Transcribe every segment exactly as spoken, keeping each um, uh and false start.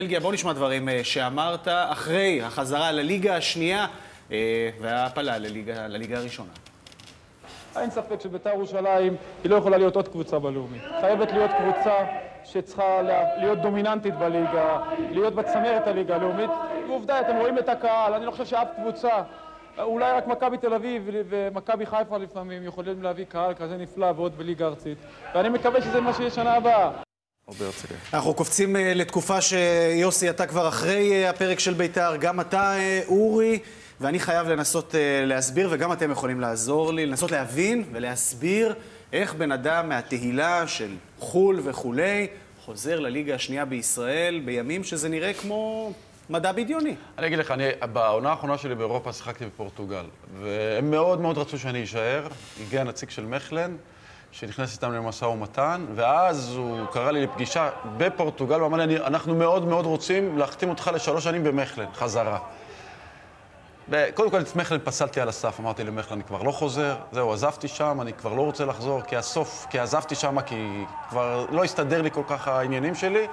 בלגיה, בוא נשמע דברים שאמרת אחרי החזרה לליגה השנייה וההפלה לליגה, לליגה הראשונה. אין ספק שבית"ר ירושלים היא לא יכולה להיות עוד קבוצה בלאומית. חייבת להיות קבוצה שצריכה להיות דומיננטית בליגה, להיות בצמרת הליגה הלאומית. ועובדה, אתם רואים את הקהל, אני לא חושב שאף קבוצה, אולי רק מכבי תל אביב ומכבי חיפה לפעמים יכולים להביא קהל כזה נפלא ועוד בליגה ארצית. ואני מקווה שזה מה שיהיה שנה הבאה. אנחנו קופצים לתקופה שיוסי, אתה כבר אחרי הפרק של בית"ר, גם אתה אורי, ואני חייב לנסות להסביר, וגם אתם יכולים לעזור לי, לנסות להבין ולהסביר איך בן אדם מהתהילה של חול וכולי חוזר לליגה השנייה בישראל בימים שזה נראה כמו מדע בדיוני. אני אגיד לך, אני, בעונה האחרונה שלי באירופה שיחקתי בפורטוגל, והם מאוד מאוד רצו שאני אשאר. הגיע נציג של מכלן, שנכנס איתם למשא ומתן, ואז הוא קרא לי לפגישה בפורטוגל, ואמר לי, אנחנו מאוד מאוד רוצים להחתים אותך לשלוש שנים במכלן, חזרה. וקודם כל את מכלן פסלתי על הסף, אמרתי למכלן, אני כבר לא חוזר, זהו, עזבתי שם, אני כבר לא רוצה לחזור, כי הסוף, כי עזבתי שם, כי כבר לא הסתדר לי כל כך העניינים שלי,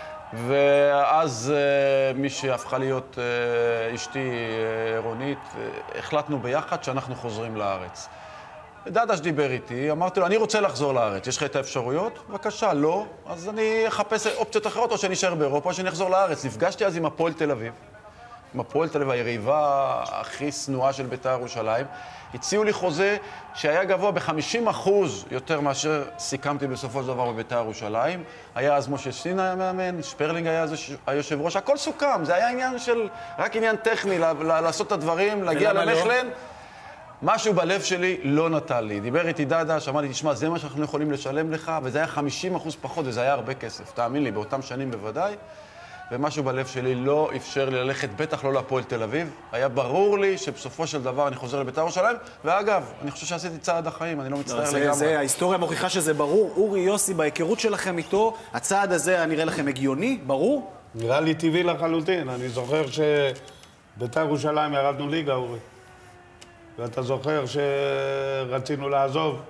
ואז מי שהפכה להיות אשתי רונית, החלטנו ביחד שאנחנו חוזרים לארץ. דדש דיבר איתי, אמרתי לו, אני רוצה לחזור לארץ, יש לך את האפשרויות? בבקשה, לא. אז אני אחפש אופציות אחרות, או שאני אשאר באירופה, או שאני אחזור לארץ. נפגשתי אז עם הפועל תל אביב, עם הפועל תל אביב, היריבה הכי שנואה של בית"ר ירושלים. הציעו לי חוזה שהיה גבוה ב-חמישים אחוז יותר מאשר סיכמתי בסופו של דבר בבית"ר ירושלים. היה אז משה סין היה מאמן, שפרלינג היה אז היושב ראש, הכל סוכם, זה היה עניין של, רק עניין טכני, לעשות את הדברים, להגיע למכלן. משהו בלב שלי לא נתן לי. דיבר איתי דדש, אמר לי, תשמע, זה מה שאנחנו יכולים לשלם לך, וזה היה חמישים אחוז פחות, וזה היה הרבה כסף. תאמין לי, באותם שנים בוודאי. ומשהו בלב שלי לא אפשר לי ללכת, בטח לא להפועל תל אביב. היה ברור לי שבסופו של דבר אני חוזר לבית"ר ירושלים, ואגב, אני חושב שעשיתי צעד החיים, אני לא מצטער לגמרי. זה, ההיסטוריה מוכיחה שזה ברור. אורי, יוסי, בהיכרות שלכם איתו, הצעד הזה נראה לכם הגיוני? ברור? נראה לי טבעי לחלוטין. אני זוכר שבית"ר ירושלים ירדנו ליגה, אורי. ואתה זוכר שרצינו לעזוב,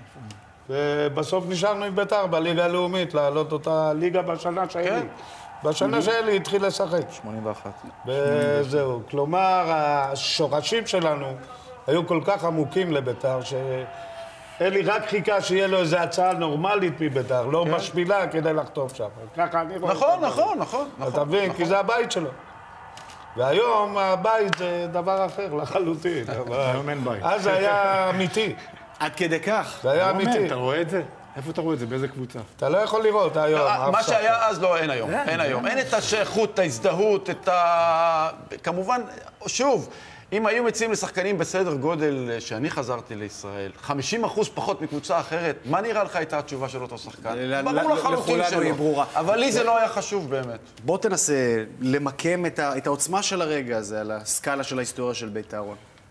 ובסוף נשארנו עם בית"ר בליגה הלאומית, לעלות אותה ליגה בשנה שלי. בשנה שלי התחיל לשחק. שמונים ואחת. וזהו. כלומר, השורשים שלנו היו כל כך עמוקים לבית"ר, שאלי רק חיכה שיהיה לו איזו הצעה נורמלית מבית"ר, לא משפילה כדי לחטוף שם. ככה אני רואה. נכון, נכון, נכון. אתה מבין? כי זה הבית שלו. והיום הבית זה דבר אחר לחלוטין. היום אין בית. אז זה היה אמיתי. עד כדי כך. זה היה אמיתי. אתה רואה את זה? איפה אתה רואה את זה? באיזה קבוצה? אתה לא יכול לראות היום. מה שהיה אז לא, אין היום. אין היום. אין את השייכות, את ההזדהות, את ה... כמובן, שוב, אם היו מציעים לשחקנים בסדר גודל שאני חזרתי לישראל, חמישים אחוז פחות מקבוצה אחרת, מה נראה לך הייתה התשובה של אותו שחקן? ברור לחלוטין שלא. אבל לי זה לא היה חשוב באמת. בוא תנסה למקם את העוצמה של הרגע הזה על הסקאלה של ההיסטוריה של בית"ר.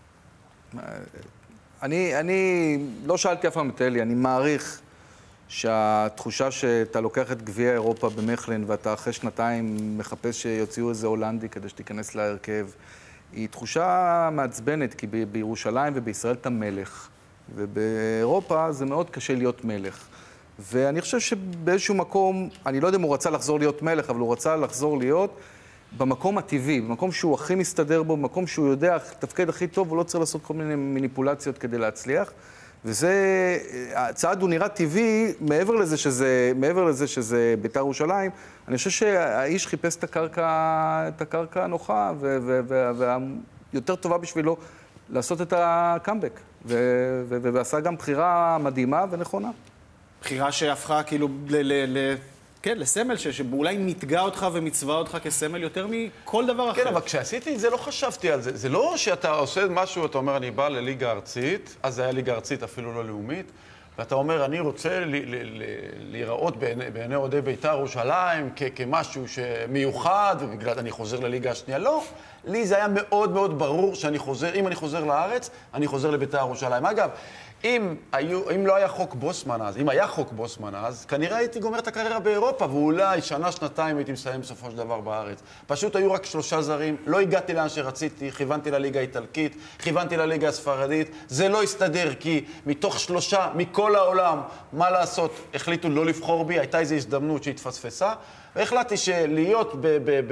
אני, אני לא שאלתי אף פעם את אלי, אני מעריך שהתחושה שאתה לוקח את גביע אירופה במכלן ואתה אחרי שנתיים מחפש שיוציאו איזה הולנדי כדי שתיכנס להרכב, היא תחושה מעצבנת, כי ב- בירושלים ובישראל אתה מלך, ובאירופה זה מאוד קשה להיות מלך. ואני חושב שבאיזשהו מקום, אני לא יודע אם הוא רצה לחזור להיות מלך, אבל הוא רצה לחזור להיות במקום הטבעי, במקום שהוא הכי מסתדר בו, במקום שהוא יודע תפקד הכי טוב, הוא לא צריך לעשות כל מיני מניפולציות כדי להצליח. וזה, הצעד הוא נראה טבעי, מעבר לזה שזה, מעבר לזה שזה בית"ר ירושלים, אני חושב שהאיש חיפש את הקרקע, את הקרקע הנוחה, ויותר טובה בשבילו לעשות את הקאמבק, ועשה גם בחירה מדהימה ונכונה. בחירה שהפכה כאילו ל... ל, ל... כן, לסמל שאולי מתגע אותך ומצווה אותך כסמל יותר מכל דבר אחר. כן, אבל כשעשיתי את זה לא חשבתי על זה. זה לא שאתה עושה משהו, אתה אומר, אני בא לליגה ארצית, אז זה היה ליגה ארצית, אפילו לא לאומית, ואתה אומר, אני רוצה להיראות בעיני אוהדי בית"ר ירושלים כמשהו שמיוחד, ובגלל אני חוזר לליגה השנייה. לא, לי זה היה מאוד מאוד ברור שאני חוזר, אם אני חוזר לארץ, אני חוזר לבית"ר ירושלים. אגב, אם, היו, אם לא היה חוק בוסמן אז, אם היה חוק בוסמן אז, כנראה הייתי גומר את הקריירה באירופה, ואולי שנה, שנתיים הייתי מסיים בסופו של דבר בארץ. פשוט היו רק שלושה זרים, לא הגעתי לאן שרציתי, כיוונתי לליגה האיטלקית, כיוונתי לליגה הספרדית, זה לא הסתדר, כי מתוך שלושה, מכל העולם, מה לעשות, החליטו לא לבחור בי, הייתה איזו הזדמנות שהתפספסה, והחלטתי שלהיות ב... ב, ב